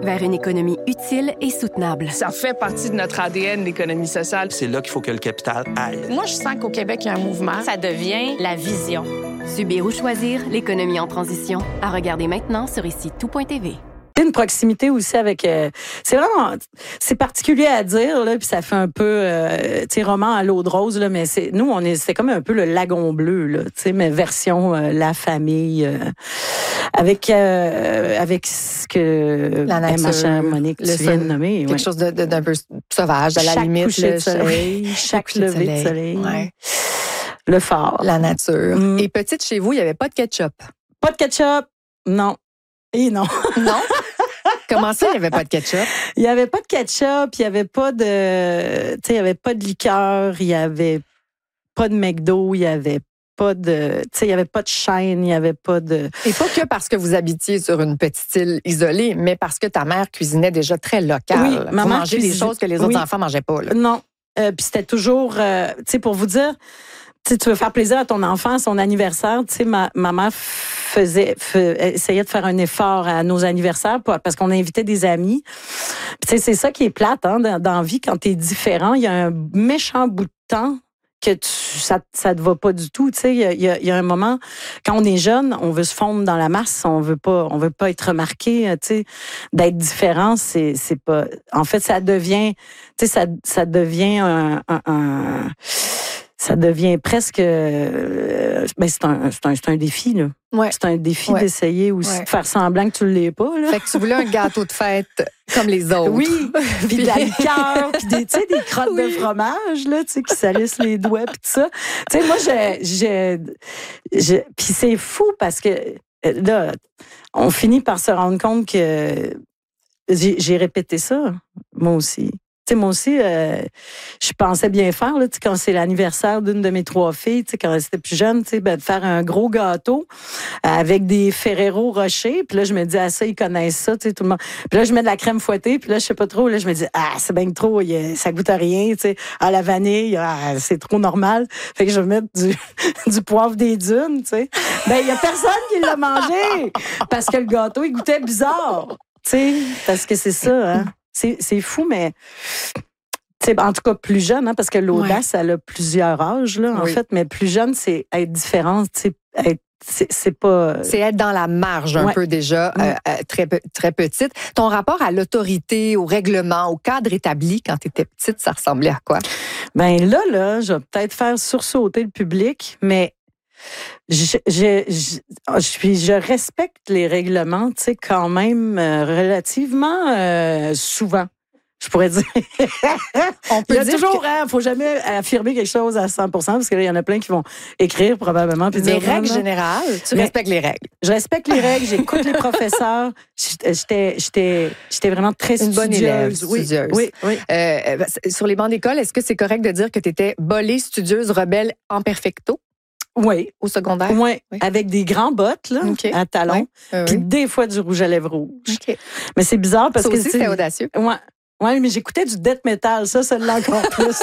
vers une économie utile et soutenable. Ça fait partie de notre ADN, l'économie sociale. C'est là qu'il faut que le capital aille. Moi, je sens qu'au Québec, il y a un mouvement. Ça devient la vision. Subir ou choisir, l'économie en transition. À regarder maintenant sur ici-tout.tv. Une proximité aussi avec c'est vraiment c'est particulier à dire là, puis ça fait un peu tu sais roman à l'eau de rose là, mais c'était comme un peu le lagon bleu là, tu sais, mais version la famille avec ce que la nature, ma chère Monique tu viens de nommer, quelque chose d'un peu sauvage à la limite, coucher de soleil, chaque lever de soleil, ouais. Le phare, la nature. Et petite chez vous, il y avait pas de ketchup. Pas de ketchup, non. Et non. Non? Comment ça, il n'y avait pas de ketchup? Il n'y avait pas de ketchup, il n'y avait pas de, tu sais, il y avait pas de liqueur, il n'y avait pas de McDo, il n'y avait pas de, tu sais, il n'y avait pas de chaîne, il n'y avait pas de... Et pas que parce que vous habitiez sur une petite île isolée, mais parce que ta mère cuisinait déjà très local. Oui, vous mangez des choses que les autres enfants mangeaient pas, là. Non. Puis c'était toujours, tu sais, pour vous dire, tu veux faire plaisir à ton enfant à son anniversaire, tu sais, ma mère essayait de faire un effort à nos anniversaires parce qu'on invitait des amis. Puis tu sais, c'est ça qui est plate hein, dans la vie quand t'es différent. Il y a un méchant bout de temps que ça te va pas du tout. Tu sais, il y a un moment quand on est jeune, on veut se fondre dans la masse, on veut pas être remarqué. Tu sais, d'être différent, c'est pas. En fait, ça devient, tu sais, ça devient ça devient presque c'est un défi là. Ouais. C'est un défi d'essayer aussi de faire semblant que tu l'es pas là. Fait que tu voulais un gâteau de fête comme les autres. Oui, puis de la liqueur, puis des crottes de fromage là, tu sais qui salissent les doigts puis tout ça. Tu sais moi puis c'est fou parce que là on finit par se rendre compte que j'ai répété ça moi aussi. Tu sais, moi aussi, je pensais bien faire, là, tu sais, quand c'est l'anniversaire d'une de mes 3 filles, tu sais, quand elles étaient plus jeunes, tu sais, de faire un gros gâteau avec des Ferrero Rocher. Puis là, je me dis, ça, ils connaissent ça, tu sais, tout le monde. Puis là, je mets de la crème fouettée, puis là, je sais pas trop, là, je me dis, c'est bien trop, ça goûte à rien, tu sais. La vanille, c'est trop normal. Fait que je vais mettre du poivre des dunes, tu sais. Ben, il y a personne qui l'a mangé parce que le gâteau, il goûtait bizarre, tu sais, parce que c'est ça, hein. C'est fou, mais en tout cas plus jeune, hein, parce que l'audace, elle a plusieurs âges, là, en fait, mais plus jeune, c'est être différent, c'est pas... C'est être dans la marge un peu déjà, très, très petite. Ton rapport à l'autorité, au règlement, au cadre établi quand tu étais petite, ça ressemblait à quoi? Ben là, je vais peut-être faire sursauter le public, mais je respecte les règlements, tu sais, quand même relativement souvent. Je pourrais dire. On peut dire toujours, faut jamais affirmer quelque chose à 100%, parce que là, il y en a plein qui vont écrire probablement. Puis les dire, règles générales, tu respectes les règles. Je respecte les règles, j'écoute les professeurs. J'étais vraiment très studieuse. Une bonne élève, studieuse. Oui. Sur les bancs d'école, est-ce que c'est correct de dire que tu étais bolée, studieuse, rebelle en perfecto? Oui. Au secondaire? Oui, avec des grands bottes là, à talons, puis des fois du rouge à lèvres rouge. Okay. Mais c'est bizarre parce que... c'était audacieux. Ouais, mais j'écoutais du death metal, ça l'a encore plus.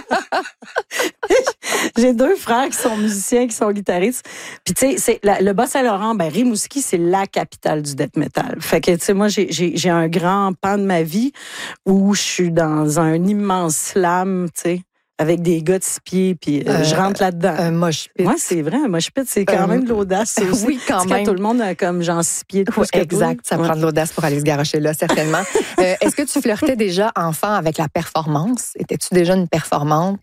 J'ai 2 frères qui sont musiciens, qui sont guitaristes. Puis tu sais, le Bas-Saint-Laurent, Rimouski, c'est la capitale du death metal. Fait que tu sais, moi j'ai un grand pan de ma vie où je suis dans un immense slam, tu sais, avec des gars de 6 pieds, puis je rentre là-dedans. Un mosh pit. Ouais, c'est vrai, un mosh pit, c'est quand même de l'audace. Aussi. Oui, quand même. Tout le monde a comme genre 6 pieds de plus que exact, ça prend de l'audace pour aller se garrocher là, certainement. Est-ce que tu flirtais déjà enfant avec la performance? Étais-tu déjà une performante?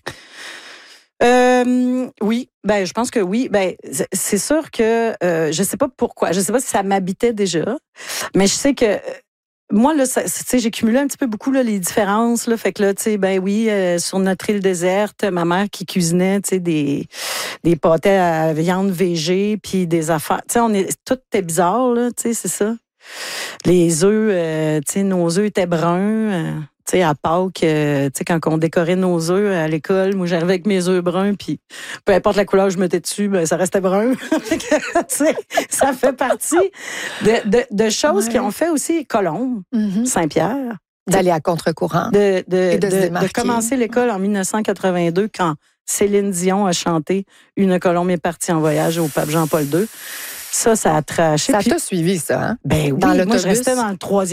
Oui, je pense que oui. C'est sûr que je sais pas pourquoi, je sais pas si ça m'habitait déjà, mais je sais que moi là, tu sais, j'ai cumulé un petit peu beaucoup là, les différences là, fait que là, tu sais, sur notre île déserte, ma mère qui cuisinait, tu sais, des pâtés à viande végé, puis des affaires, tu sais, tout était bizarre là, tu sais, c'est ça. Les œufs, tu sais, nos œufs étaient bruns. Tu sais, à Pâques, tu sais, quand on décorait nos œufs à l'école, moi, j'arrivais avec mes œufs bruns, puis peu importe la couleur que je mettais dessus, ça restait brun. Tu sais, ça fait partie de choses qui ont fait aussi Colombe, Saint-Pierre. D'aller à contre-courant. De commencer l'école en 1982, quand Céline Dion a chanté « Une Colombe est partie en voyage au pape Jean-Paul II ». Ça a traché. Ça t'a suivi, ça, hein? Ben oui, moi, je restais dans le 3e